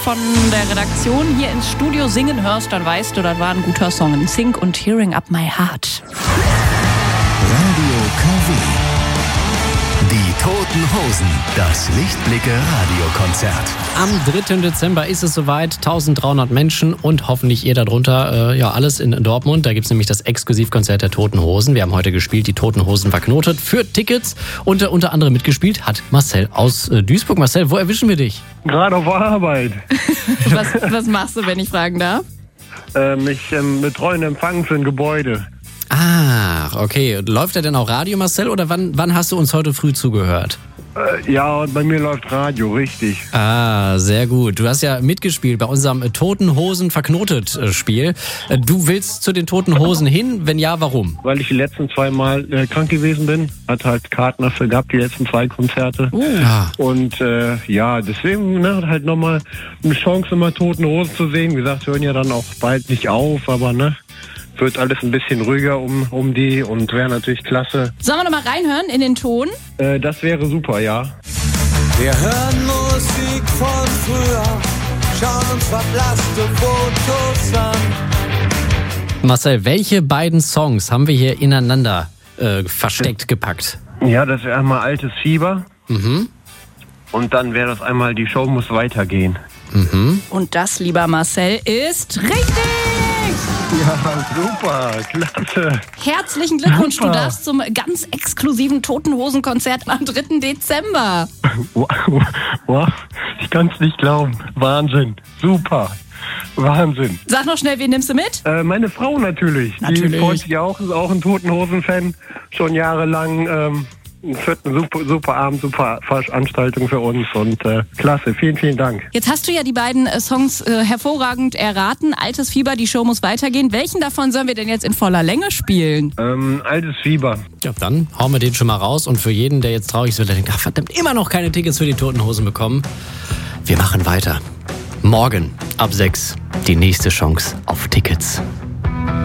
von der Redaktion hier ins Studio singen hörst, dann weißt du, das war ein guter Song. Sync und Tearing Up My Heart. Radio KW. Die Toten Hosen, das Lichtblicke-Radiokonzert. Am 3. Dezember ist es soweit, 1300 Menschen und hoffentlich ihr darunter, alles in Dortmund. Da gibt es nämlich das Exklusivkonzert der Toten Hosen. Wir haben heute gespielt, die Toten Hosen verknotet für Tickets. Und unter anderem mitgespielt hat Marcel aus Duisburg. Marcel, wo erwischen wir dich? Gerade auf der Arbeit. Was machst du, wenn ich fragen darf? Ich betreue einen Empfang für ein Gebäude. Ah, okay. Läuft da denn auch Radio, Marcel, oder wann hast du uns heute früh zugehört? Ja, bei mir läuft Radio, richtig. Ah, sehr gut. Du hast ja mitgespielt bei unserem Toten Hosen verknotet Spiel. Du willst zu den Toten Hosen hin? Wenn ja, warum? Weil ich die letzten 2 Mal krank gewesen bin. Hatte halt Karten dafür gehabt, die letzten 2 Konzerte. Und deswegen halt nochmal eine Chance, mal Toten Hosen zu sehen. Wie gesagt, hören ja dann auch bald nicht auf, aber wird alles ein bisschen ruhiger um die und wäre natürlich klasse. Sollen wir nochmal reinhören in den Ton? Das wäre super, ja. Wir hören Musik von früher, schauen uns verblasste Fotos an. Marcel, welche beiden Songs haben wir hier ineinander versteckt gepackt? Ja, das wäre einmal Altes Fieber. Mhm. Und dann wäre das einmal Die Show muss weitergehen. Mhm. Und das, lieber Marcel, ist richtig! Ja, super, klasse. Herzlichen Glückwunsch, du darfst zum ganz exklusiven Toten Hosen Konzert am 3. Dezember. Wow, ich kann es nicht glauben. Wahnsinn, super, Wahnsinn. Sag noch schnell, wen nimmst du mit? Meine Frau natürlich. Die freut sich auch, ist auch ein Toten Hosen Fan, schon jahrelang. Es wird ein super Abend, super Veranstaltung für uns und klasse, vielen, vielen Dank. Jetzt hast du ja die beiden Songs hervorragend erraten. Altes Fieber, Die Show muss weitergehen. Welchen davon sollen wir denn jetzt in voller Länge spielen? Altes Fieber. Ja, dann hauen wir den schon mal raus. Und für jeden, der jetzt traurig ist, der denkt, ach verdammt, immer noch keine Tickets für die Toten Hosen bekommen. Wir machen weiter. Morgen ab 6 die nächste Chance auf Tickets.